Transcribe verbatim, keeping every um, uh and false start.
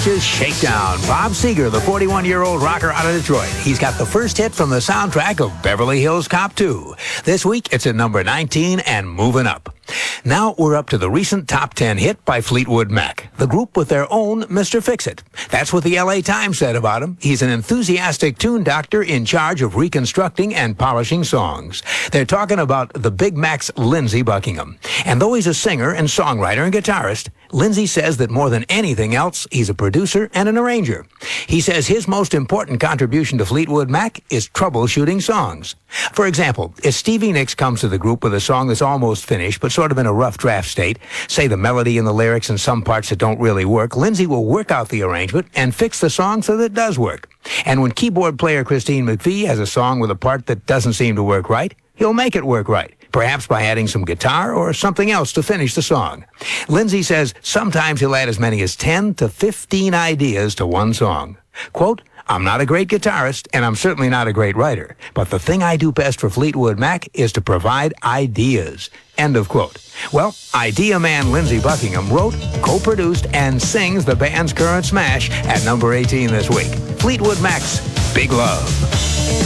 Nash's Shakedown. Bob Seger, the forty-one-year-old rocker out of Detroit. He's got the first hit from the soundtrack of Beverly Hills Cop two. This week, it's at number nineteen and moving up. Now we're up to the recent top ten hit by Fleetwood Mac, the group with their own Mister Fix-It. That's what the L A Times said about him. He's an enthusiastic tune doctor in charge of reconstructing and polishing songs. They're talking about the Big Mac's Lindsey Buckingham. And though he's a singer and songwriter and guitarist, Lindsey says that more than anything else, he's a producer and an arranger. He says his most important contribution to Fleetwood Mac is troubleshooting songs. For example, if Stevie Nicks comes to the group with a song that's almost finished, but sort of in a rough draft state, say the melody and the lyrics and some parts that don't really work, Lindsey will work out the arrangement and fix the song so that it does work. And when keyboard player Christine McVie has a song with a part that doesn't seem to work right, he'll make it work right, perhaps by adding some guitar or something else to finish the song. Lindsey says sometimes he'll add as many as ten to fifteen ideas to one song. Quote, "I'm not a great guitarist, and I'm certainly not a great writer, but the thing I do best for Fleetwood Mac is to provide ideas." End of quote. Well, Idea Man Lindsey Buckingham wrote, co-produced, and sings the band's current smash at number eighteen this week. Fleetwood Mac's Big Love.